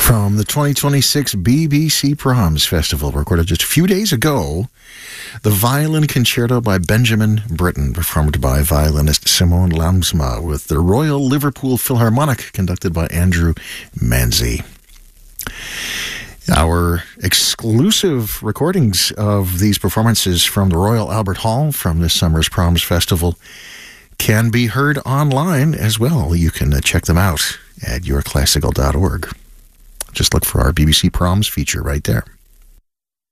From the 2026 BBC Proms Festival, recorded just a few days ago, the Violin Concerto by Benjamin Britten, performed by violinist Simone Lamsma, with the Royal Liverpool Philharmonic, conducted by Andrew Manzi. Our exclusive recordings of these performances from the Royal Albert Hall from this summer's Proms Festival can be heard online as well. You can check them out at yourclassical.org. Just look for our BBC Proms feature right there.